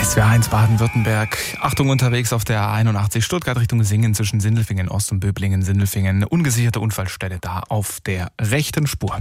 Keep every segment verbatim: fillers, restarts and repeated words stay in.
S W R eins Baden-Württemberg. Achtung, unterwegs auf der A einundachtzig Stuttgart Richtung Singen zwischen Sindelfingen Ost und Böblingen, Sindelfingen. Ungesicherte Unfallstelle da auf der rechten Spur.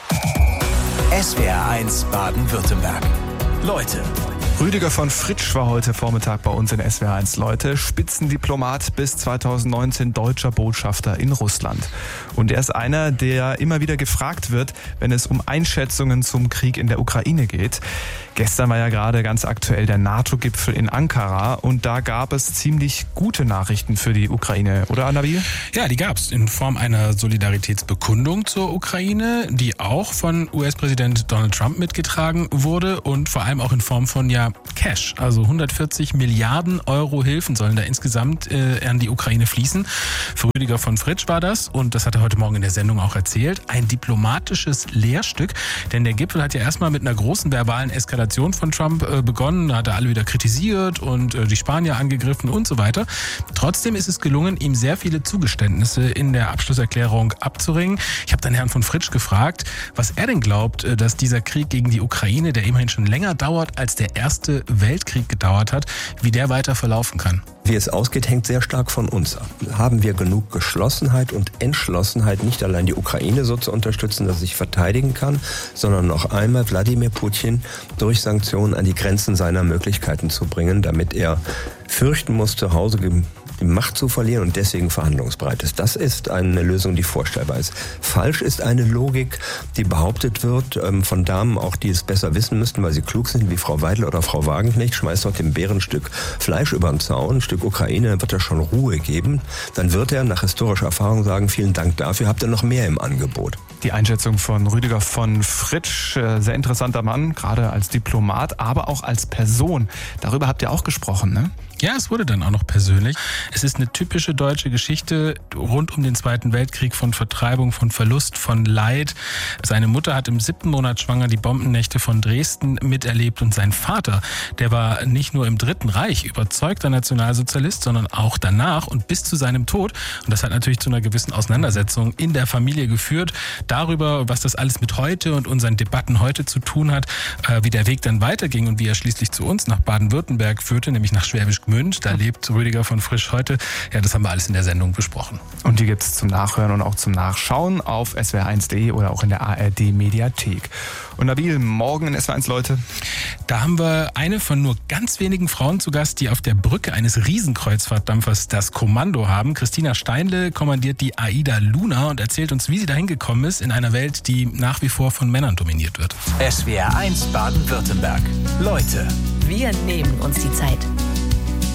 S W R eins Baden-Württemberg. Leute. Rüdiger von Fritsch war heute Vormittag bei uns in S W R eins Leute. Spitzendiplomat bis zweitausendneunzehn, deutscher Botschafter in Russland. Und er ist einer, der immer wieder gefragt wird, wenn es um Einschätzungen zum Krieg in der Ukraine geht. Gestern war ja gerade ganz aktuell der NATO-Gipfel in Ankara und da gab es ziemlich gute Nachrichten für die Ukraine, oder Nabil? Ja, die gab es in Form einer Solidaritätsbekundung zur Ukraine, die auch von U S-Präsident Donald Trump mitgetragen wurde und vor allem auch in Form von ja Cash. Also hundertvierzig Milliarden Euro Hilfen sollen da insgesamt äh, an die Ukraine fließen. Für Rüdiger von Fritsch war das, und das hat er heute Morgen in der Sendung auch erzählt, ein diplomatisches Lehrstück, denn der Gipfel hat ja erstmal mit einer großen verbalen Eskalation von Trump äh, begonnen, da hat er alle wieder kritisiert und äh, die Spanier angegriffen und so weiter. Trotzdem ist es gelungen, ihm sehr viele Zugeständnisse in der Abschlusserklärung abzuringen. Ich habe dann Herrn von Fritsch gefragt, was er denn glaubt, äh, dass dieser Krieg gegen die Ukraine, der immerhin schon länger dauert, als der Erste Weltkrieg gedauert hat, wie der weiter verlaufen kann. Wie es ausgeht, hängt sehr stark von uns ab. Haben wir genug Geschlossenheit und Entschlossenheit, nicht allein die Ukraine so zu unterstützen, dass sie sich verteidigen kann, sondern noch einmal Wladimir Putin durch Sanktionen an die Grenzen seiner Möglichkeiten zu bringen, damit er fürchten muss, zu Hause die Macht zu verlieren und deswegen verhandlungsbereit ist. Das ist eine Lösung, die vorstellbar ist. Falsch ist eine Logik, die behauptet wird, von Damen auch, die es besser wissen müssten, weil sie klug sind, wie Frau Weidel oder Frau Wagenknecht, schmeißt dort dem Bären ein Stück Fleisch über den Zaun, ein Stück Ukraine, dann wird er schon Ruhe geben. Dann wird er nach historischer Erfahrung sagen, vielen Dank dafür, habt ihr noch mehr im Angebot. Die Einschätzung von Rüdiger von Fritsch, sehr interessanter Mann, gerade als Diplomat, aber auch als Person. Darüber habt ihr auch gesprochen, ne? Ja, es wurde dann auch noch persönlich. Es ist eine typische deutsche Geschichte rund um den Zweiten Weltkrieg, von Vertreibung, von Verlust, von Leid. Seine Mutter hat im siebten Monat schwanger die Bombennächte von Dresden miterlebt und sein Vater, der war nicht nur im Dritten Reich überzeugter Nationalsozialist, sondern auch danach und bis zu seinem Tod. Und das hat natürlich zu einer gewissen Auseinandersetzung in der Familie geführt. Darüber, was das alles mit heute und unseren Debatten heute zu tun hat, wie der Weg dann weiterging und wie er schließlich zu uns nach Baden-Württemberg führte, nämlich nach Schwäbisch Gmünd. Da lebt Rüdiger von Fritsch heute. Ja, das haben wir alles in der Sendung besprochen. Und die gibt es zum Nachhören und auch zum Nachschauen auf S W R eins punkt de oder auch in der A R D-Mediathek. Und Nabil, morgen in S W R eins Leute. Da haben wir eine von nur ganz wenigen Frauen zu Gast, die auf der Brücke eines Riesenkreuzfahrtdampfers das Kommando haben. Christina Steinle kommandiert die Aida Luna und erzählt uns, wie sie dahin gekommen ist in einer Welt, die nach wie vor von Männern dominiert wird. S W R eins Baden-Württemberg. Leute. Wir nehmen uns die Zeit.